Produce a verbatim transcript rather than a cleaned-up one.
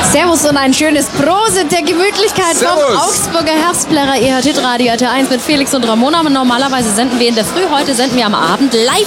Servus und ein schönes Prosit der Gemütlichkeit Servus. vom Augsburger Herbstplärrer E H T Radio R T eins mit Felix und Ramona. Normalerweise senden wir in der Früh, heute senden wir am Abend live